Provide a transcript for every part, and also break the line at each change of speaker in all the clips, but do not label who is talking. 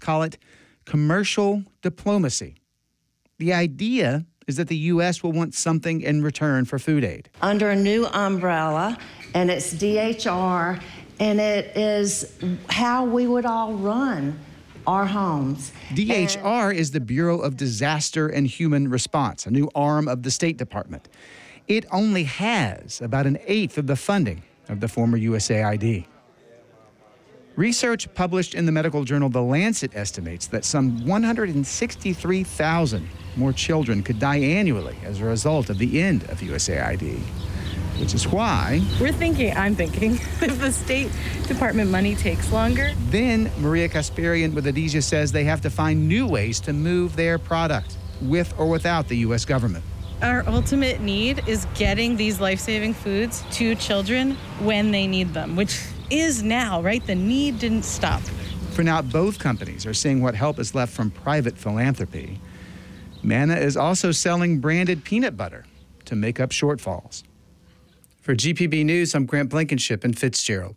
call it commercial diplomacy. The idea is that the U.S. will want something in return for food aid.
Under a new umbrella, and it's DHR, and it is how we would all run our homes.
DHR is the Bureau of Disaster and Human Response, a new arm of the State Department. It only has about an eighth of the funding of the former USAID. Research published in the medical journal The Lancet estimates that some 163,000 more children could die annually as a result of the end of USAID, which is why
I'm thinking, if the State Department money takes longer.
Then Maria Kasparian with Adesia says they have to find new ways to move their product, with or without the U.S. government.
Our ultimate need is getting these life-saving foods to children when they need them, which is now, right? The need didn't stop.
For now, both companies are seeing what help is left from private philanthropy. Manna is also selling branded peanut butter to make up shortfalls. For GPB News, I'm Grant Blankenship in Fitzgerald.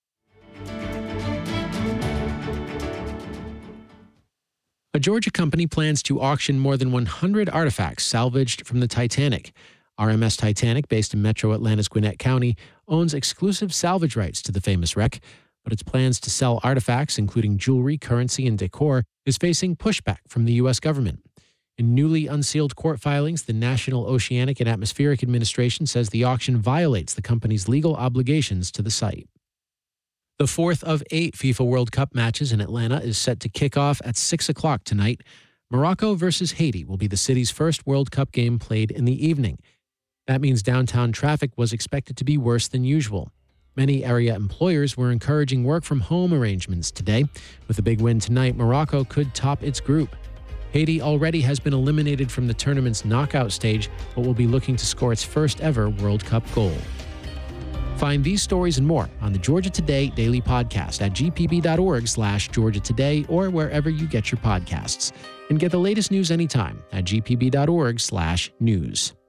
A Georgia company plans to auction more than 100 artifacts salvaged from the Titanic. RMS Titanic, based in Metro Atlanta's Gwinnett County, owns exclusive salvage rights to the famous wreck, but its plans to sell artifacts, including jewelry, currency, and decor, is facing pushback from the U.S. government. In newly unsealed court filings, the National Oceanic and Atmospheric Administration says the auction violates the company's legal obligations to the site. The fourth of 8 FIFA World Cup matches in Atlanta is set to kick off at 6 o'clock tonight. Morocco versus Haiti will be the city's first World Cup game played in the evening. That means downtown traffic was expected to be worse than usual. Many area employers were encouraging work-from-home arrangements today. With a big win tonight, Morocco could top its group. Haiti already has been eliminated from the tournament's knockout stage, but will be looking to score its first-ever World Cup goal. Find these stories and more on the Georgia Today Daily Podcast at gpb.org/Georgia Today or wherever you get your podcasts. And get the latest news anytime at gpb.org/news.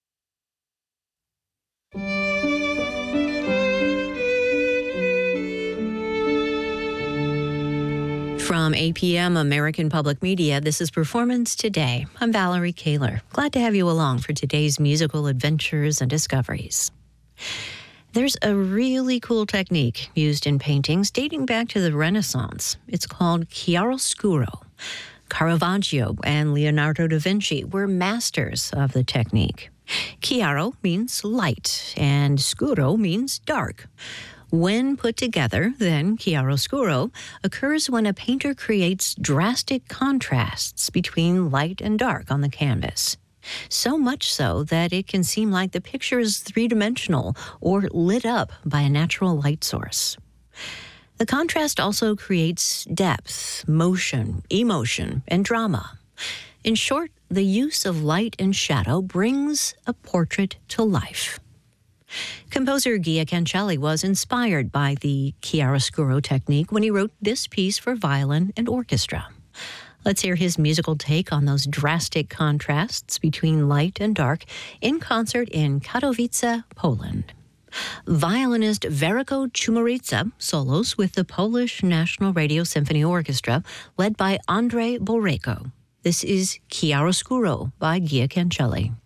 From APM American Public Media, this is Performance Today. I'm Valerie Kaler. Glad to have you along for today's musical adventures and discoveries. There's a really cool technique used in paintings dating back to the Renaissance. It's called chiaroscuro. Caravaggio and Leonardo da Vinci were masters of the technique. Chiaro means light, and scuro means dark. When put together, then, chiaroscuro occurs when a painter creates drastic contrasts between light and dark on the canvas. So much so that it can seem like the picture is three-dimensional or lit up by a natural light source. The contrast also creates depth, motion, emotion, and drama. In short, the use of light and shadow brings a portrait to life. Composer Gia Cancelli was inspired by the chiaroscuro technique when he wrote this piece for violin and orchestra. Let's hear his musical take on those drastic contrasts between light and dark in concert in Katowice, Poland. Violinist Veriko Chumorica solos with the Polish National Radio Symphony Orchestra, led by Andrzej Borejko. This is Chiaroscuro by Gia Cancelli.